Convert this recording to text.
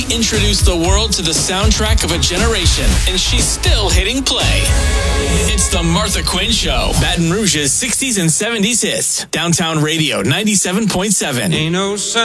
introduced the world to the soundtrack of a generation, and she's still hitting play. It's the Martha Quinn Show. Baton Rouge's 60s and 70s hits. Downtown Radio 97.7. Ain't no